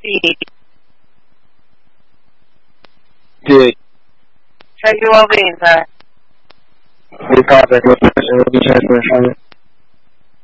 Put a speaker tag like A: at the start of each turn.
A: Good.
B: Check your well-being, sir.
A: We got that.